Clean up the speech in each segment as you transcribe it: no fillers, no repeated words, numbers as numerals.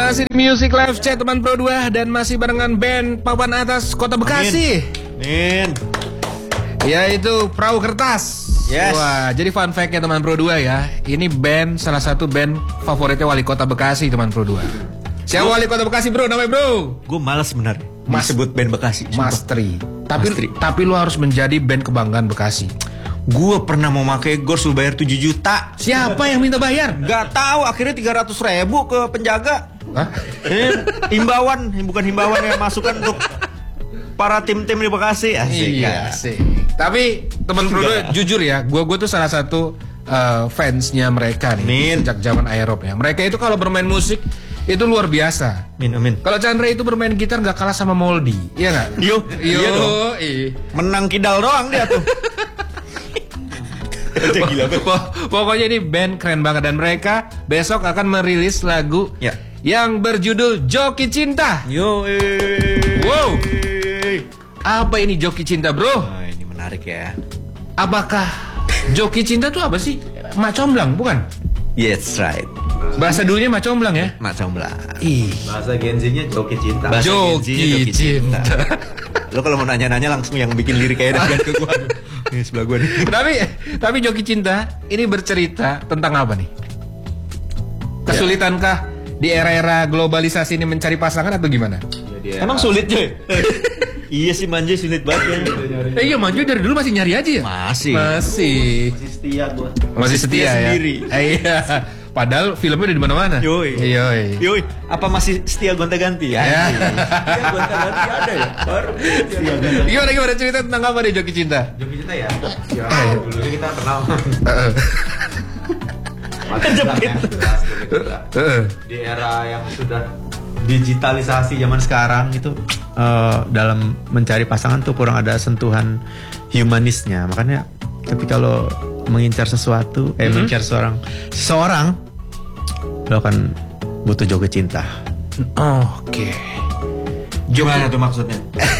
Masih di Music Live Chat teman Pro 2 dan masih barengan band papan atas Kota Bekasi. Min. Yaitu Perahu Kertas. Yes. Wah, jadi fun fact-nya teman Pro 2 ya. Ini band salah satu band favoritnya Wali Kota Bekasi teman Pro 2. Siapa Wali Kota Bekasi bro? Namanya bro? Gue malas sebenarnya disebut band Bekasi. Mas Tri. Tapi lu harus menjadi band kebanggaan Bekasi. Gue pernah mau pakai gor suruh bayar 7 juta. Siapa yang minta bayar? Gak tahu, akhirnya 300.000 ke penjaga. Hah? Himbauan, bukan himbauan yang masukan untuk para tim-tim di Bekasi. Asik. Iya, asik. Tapi teman Pro 2 jujur ya, gue tuh salah satu fansnya mereka nih. Sejak zaman Aerop ya. Mereka itu kalau bermain musik itu luar biasa. Amin. Kalau Chandra itu bermain gitar nggak kalah sama Moldy, iya nggak? Yo, iya dong. Menang kidal doang dia tuh. Gila, pokoknya ini band keren banget dan mereka besok akan merilis lagu yang berjudul Joki Cinta. Yo, wow. Apa ini Joki Cinta, bro? Oh, ini menarik ya. Apakah Joki Cinta tuh apa sih? Mak comblang, bukan? Yes, right. Bahasa dulunya Mak comblang ya? Mak comblang. Bahasa Gen-Z-nya Joki Cinta. Joki Cinta. Lo kalau mau nanya-nanya langsung yang bikin lirik kayak dan ke gua. Ini sebelah gua nih. Tapi Joki Cinta ini bercerita tentang apa nih? Kesulitankah di era-era globalisasi ini mencari pasangan atau gimana? Emang sulit Joy? Iya sih Manjo sulit banget ya. Iya Manjo dari dulu masih nyari aja ya? Masih setia gua. Masih setia ya? Sendiri. Iya. Padahal filmnya udah di mana-mana. Yoi. Apa masih setia gonta-ganti ya? Setia gonta-ganti ada ya? Baru setia gonta-ganti. Gimana cerita tentang apa nih Joki Cinta? Joki Cinta ya? Dulu kita kenal. Kejepit. Di era yang sudah digitalisasi zaman sekarang itu dalam mencari pasangan tuh kurang ada sentuhan humanisnya. Makanya tapi kalau mengincar sesuatu, mengincar seseorang, lo akan butuh Joki Cinta. Oke. Gimana tuh maksudnya?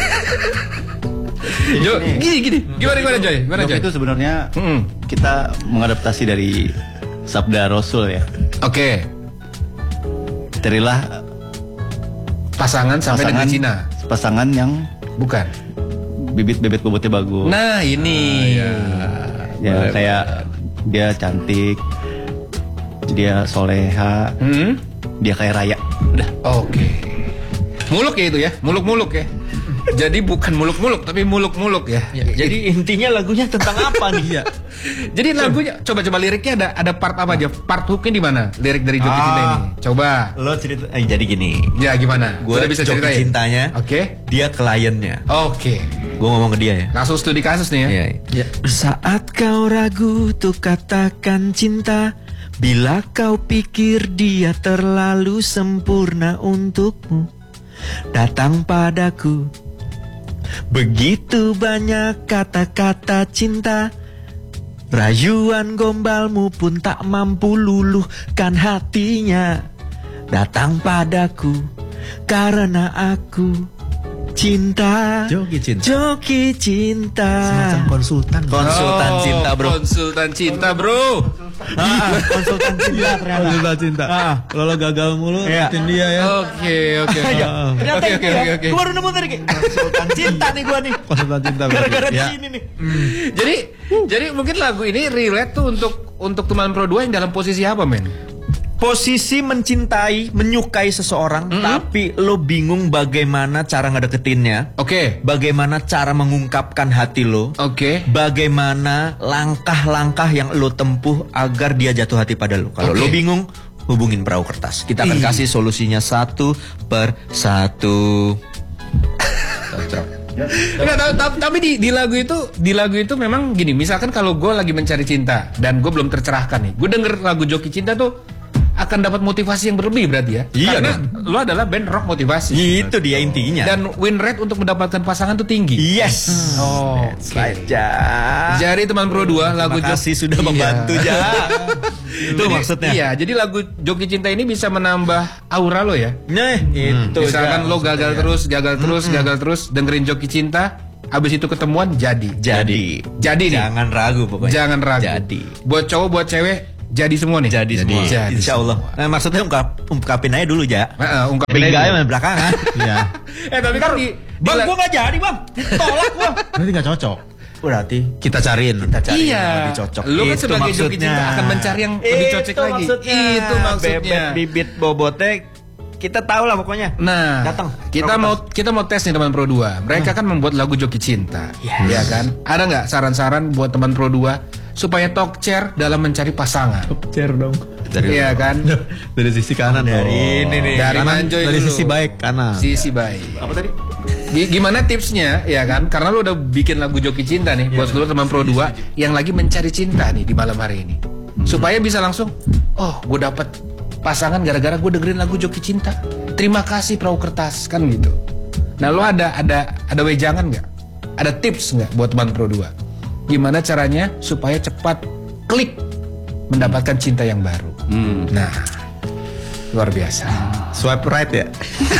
Gini. Gimana Joy? Joki itu sebenarnya kita mengadaptasi dari sabda Rasul ya. Oke. Carilah pasangan sampai dengan Cina. Pasangan yang bukan bibit-bibit bobotnya bagus. Nah ini ya kayak dia cantik, dia soleha, dia kayak raya. Udah. Oke. Muluk ya itu ya, muluk-muluk ya. Jadi bukan muluk-muluk tapi muluk-muluk ya. Jadi intinya lagunya tentang apa nih ya? Jadi lagunya coba liriknya ada part apa aja? Part hooknya di mana? Lirik dari Joki Cinta ini. Coba. Lo cerita jadi gini. Ya gimana? Gue bisa Joki Cintanya. Oke. Dia kliennya. Oke. Gue ngomong ke dia ya. Langsung studi kasus nih ya. Iya. Saat kau ragu tuh katakan cinta. Bila kau pikir dia terlalu sempurna untukmu, datang padaku. Begitu banyak kata-kata cinta. Rayuan gombalmu pun tak mampu luluhkan hatinya. Datang padaku karena aku cinta. Joki Cinta. Joki Cinta. Semacam konsultan cinta bro. Konsultan cinta bro. Konsultan cinta ternyata. Konsultan cinta. Kalau lo gagal mulu, ikutin dia ya. Oke. Oke. Gue baru nemu tadi konsultan cinta nih gue nih. Konsultan cinta. Gara-gara di sini nih. Jadi mungkin lagu ini relate tuh untuk teman Pro 2 yang dalam posisi apa men? Posisi mencintai, menyukai seseorang, tapi lo bingung bagaimana cara ngedeketinnya. Oke. Bagaimana cara mengungkapkan hati lo. Oke. Bagaimana langkah-langkah yang lo tempuh agar dia jatuh hati pada lo. Kalau lo bingung, hubungin Perahu Kertas. Kita akan kasih solusinya satu per satu. Tapi di lagu itu memang gini. Misalkan kalau gue lagi mencari cinta dan gue belum tercerahkan nih, gue denger lagu Joki Cinta tuh akan dapat motivasi yang berlebih berarti ya. Iya, karena lo adalah band rock motivasi. Itu dia intinya. Dan win rate untuk mendapatkan pasangan tuh tinggi. Yes. Jadi teman Pro 2 lagu Terima kasih sudah membantu Ja. Itu maksudnya. Iya, jadi lagu Joki Cinta ini bisa menambah aura lo ya. Nah, itu. Misalkan lo gagal terus dengerin Joki Cinta, abis itu ketemuan jadi nih. Jangan ragu pokoknya. Jangan ragu. Jadi. Buat cowok buat cewek Jadi semua nih. Jadi semua. Insya Allah. Nah, maksudnya ungkapin aja dulu ya. Ungkapin Tinggal aja. aja belakangan. Iya. Tapi kan Bang, gua nggak jadi bang. Tolak gua. Berarti nggak cocok. Berarti Kita cariin. kita cari iya. yang lebih cocok. Lu kan Itu sebagai joki maksudnya. cinta akan mencari yang lebih cocok lagi. Maksudnya. Itu maksudnya. Bebet bibit bobotek. Kita tahu lah pokoknya. Nah, Datang. kita mau tes nih teman Pro 2. Mereka kan membuat lagu Joki Cinta. Ya kan? Ada nggak saran-saran buat teman Pro 2 supaya talk chair dalam mencari pasangan? Chair dong. Iya kan? Dari sisi kanan. Dari ini nih. Dari Kanan, Manjoy dari dulu. sisi baik kanan. Sisi baik. Apa tadi? Gimana tipsnya ya kan? Karena lu udah bikin lagu Joki Cinta nih buat seluruh teman Pro 2 yang lagi mencari cinta nih di malam hari ini. Supaya bisa langsung, oh, gue dapet pasangan gara-gara gue dengerin lagu Joki Cinta. Terima kasih Perahu Kertas kan gitu. Nah, lu ada wejangan nggak? Ada tips nggak buat teman Pro 2? Gimana caranya supaya cepat klik mendapatkan cinta yang baru? Nah, luar biasa. Swipe right ya.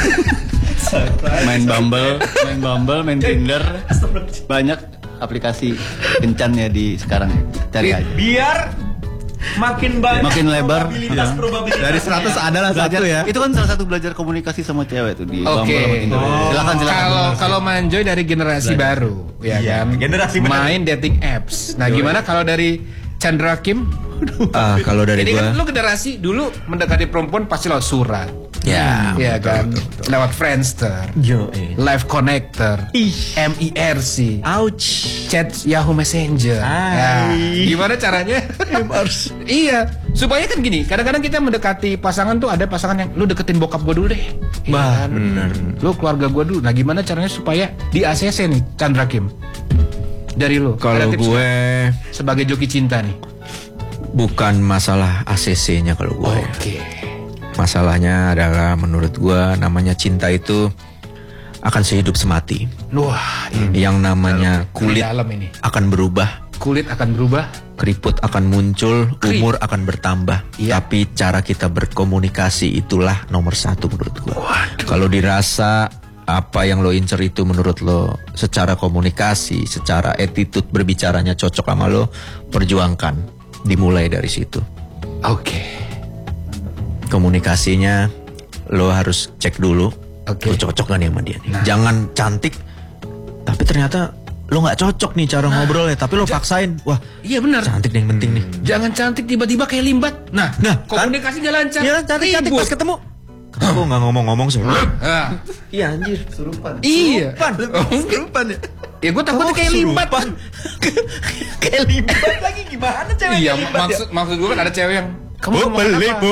Main Bumble, main Tinder. Banyak aplikasi kencan ya di sekarang ya. Cari aja. Biar makin banyak. Makin lebar. Probabilitas. Dari 100 adalah satu ya. Itu kan salah satu belajar komunikasi sama cewek tuh di Oke. Bumble sama Tinder. Silakan. Kalau Manjoy dari generasi baru, ya Iya, kan? generasi baru. Main dating apps. Nah, gimana kalau dari Chandra Kim? Kalau dari Ini kan gua. lu generasi dulu mendekati perempuan pasti lewat surat. Ya. Iya kan? Lewat Friendster, Live Connector, MIRC, Ouch. chat Yahoo Messenger. Ya, gimana caranya? Iya, supaya kan gini, kadang-kadang kita mendekati pasangan tuh ada pasangan yang lu deketin bokap gue dulu deh. Iya Bah, kan? bener. Lu keluarga gue dulu. Nah, gimana caranya supaya di ACC nih, Chandra Kim? Dari lu. Kalau ada tips gue nggak? Sebagai joki cinta nih. bukan masalah ACC-nya kalau gue. Oke. Masalahnya adalah menurut gue namanya cinta itu akan sehidup semati. Wah, ini Yang namanya kulit dalam ini. akan berubah, Kulit akan berubah. keriput akan muncul, umur akan bertambah. Iya. Tapi cara kita berkomunikasi itulah nomor satu menurut gue. Kalau dirasa apa yang lo incer itu menurut lo secara komunikasi, secara attitude berbicaranya cocok sama lo, perjuangkan. Dimulai dari situ. Oke. Komunikasinya lo harus cek dulu. Oke. Lo cocok gak nih sama dia nih. Jangan cantik tapi ternyata lo gak cocok nih cara ngobrolnya, tapi lo paksain. Wah, Iya benar. cantik nih yang penting nih. Jangan cantik tiba-tiba kayak limbat. Nah, komunikasi jalan lancar. Iya, cantik pas ketemu. Kenapa gak ngomong-ngomong sih? Ah, Iya anjir. iya. Kesurupan ya. Ya gue takutnya kayak limbat. Kayak limbat lagi gimana cewek Iya, limbat maksud gue kan ada cewek yang kamu mau makan beli, apa? Bu.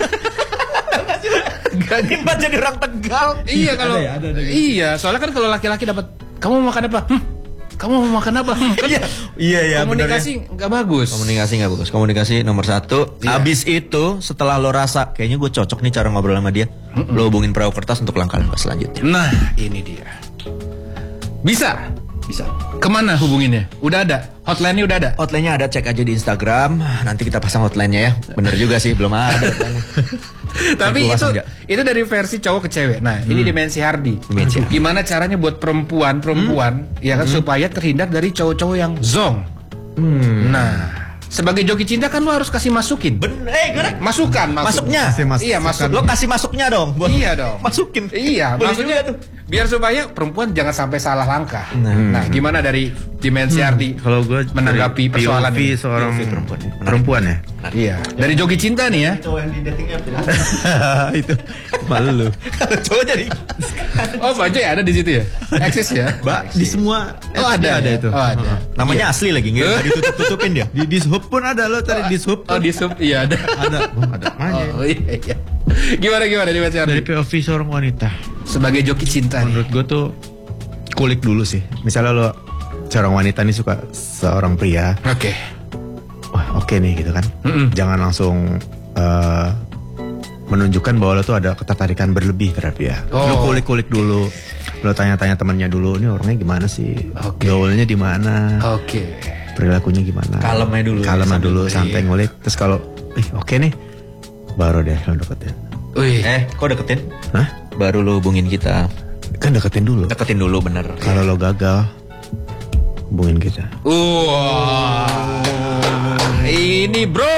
Enggak, Limbat jadi orang Tegal. Iya kalau ada iya, soalnya kan kalau laki-laki dapat kamu mau makan apa? Kamu mau makan apa? Kan Iya komunikasi nggak bagus. Komunikasi nggak bagus. Komunikasi nomor satu. Iya. Abis itu setelah lo rasa kayaknya gue cocok nih cara ngobrol sama dia, lo hubungin Perahu Kertas untuk langkah-langkah selanjutnya. Nah, ini dia. Bisa. Kemana hubunginnya? Udah ada. Hotline-nya udah ada. Hotline-nya ada, cek aja di Instagram. Nanti kita pasang hotline-nya ya. Bener juga sih, belum ada hotline-nya. Tapi Gua pasang aja. itu dari versi cowok ke cewek. Nah, ini dimensi Hardi. Dimensi Hardi. Gimana caranya buat perempuan ya kan supaya terhindar dari cowok-cowok yang zong. Nah, sebagai joki cinta kan lo harus kasih masukin. Gerak. Masukan. Masuknya. Iya, masuk. Lo kasih masuknya dong. Buat Iya dong. Masukin. Iya, Boleh maksudnya juga tuh. biar supaya perempuan jangan sampai salah langkah. Nah, gimana dari dimensi Ardi Kalau gue menanggapi persoalan POV ini? seorang POV perempuan ya. Iya, dari joki cinta nih ya. Cowok yang di dating app ya. Itu malu. Coba jadi. Oh, Pak Joy ada di situ ya? Eksis ya? Mbak, di semua Oh, ada ada ya? itu. Oh, ada. Namanya asli lagi, nggak ditutup-tutupin dia. Di dishub pun ada lo tadi dishub. Oh, di sub iya ada. Ada. Oh, iya. Gimana dimensi Dari Ardi? POV seorang wanita. Sebagai joki cinta nih. Menurut gue tuh kulik dulu sih. Misalnya lo seorang wanita nih suka seorang pria, Oke. wah oke nih gitu kan. Jangan langsung menunjukkan bahwa lo tuh ada ketertarikan berlebih terhadap dia. Oh. Lo kulik-kulik dulu. Lo tanya-tanya temannya dulu, ini orangnya gimana sih? Oke. Gaulnya di mana? Oke. Perilakunya gimana? Kalemnya dulu. Kalemnya Sambil- dulu, santai ngulik. Terus kalau oke nih, baru deh lo deketin. Wih. Kok deketin? Hah? Baru lo hubungin kita. Kan deketin dulu. Deketin dulu bener. Kalau lo gagal, hubungin kita. Wah. Ini bro,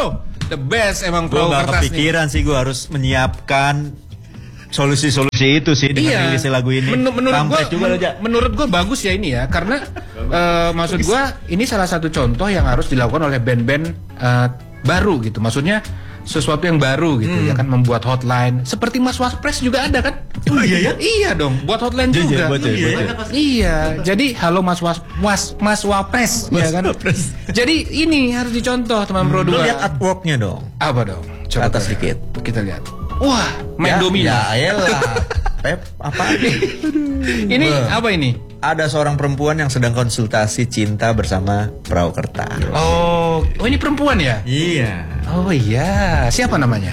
the best emang Gue perahu gak kertas nih. kepikiran sih gue harus menyiapkan solusi-solusi itu sih dengan rilis lagu ini. Menurut gua bagus ya ini ya, karena maksud gua ini salah satu contoh yang harus dilakukan oleh band-band baru gitu. Maksudnya sesuatu yang baru gitu ya kan, membuat hotline seperti Mas Wapres juga ada kan? Oh iya ya? Iya dong, buat hotline juga. Iya, jadi halo Mas Wapres ya kan. Jadi ini harus dicontoh teman Pro 2. Lu lihat artworknya dong. Apa dong? Coba atas sedikit. Kita lihat. Wah, main domino. Ya elah. Pep, apa nih? Ini apa ini? Ada seorang perempuan yang sedang konsultasi cinta bersama perahu kertas. Oh, ini perempuan ya? Iya. Oh iya, siapa namanya?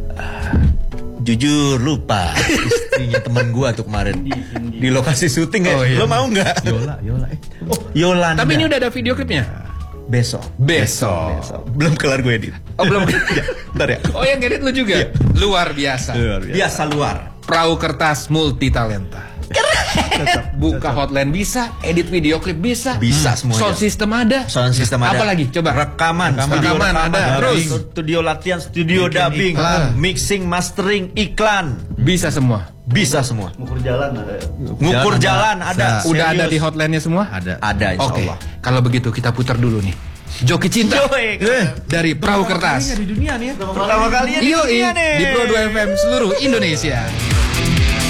Jujur lupa istrinya teman gua tuh kemarin di lokasi syuting ya. Oh, iya. Lo mau nggak? Yola. Oh, Yolanda. Tapi ini udah ada video klipnya? besok. Belum kelar gue edit. Oh belum. Bentar ya. Oh yang edit lu juga? Luar biasa. Biasa luar. Perahu kertas multi talenta. Buka hotline bisa, edit video klip bisa, Bisa semuanya. sound system ada. Sound system ada. Apa lagi? Coba. Rekaman ada. Terus Terus studio latihan, studio dubbing, mixing, mastering, iklan. bisa semua. Bisa semua. Ngukur jalan ada. Ngukur jalan ada. Udah ada Serius. di hotline-nya semua? Ada insya Oke. Allah. Kalau begitu kita putar dulu nih. Joki Cinta dari Perahu Kertas. Di dunia nih ya. Pertama kalinya Yoi, di Pro 2 FM seluruh Indonesia.